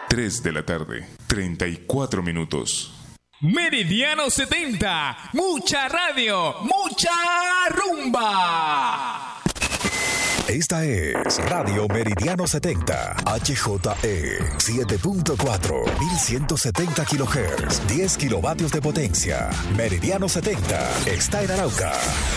3 de la tarde, 34 minutos. Meridiano 70, mucha radio, mucha rumba. Esta es Radio Meridiano 70, HJE 7.4, 1170 kHz, 10 kilovatios de potencia. Meridiano 70 está en Arauca.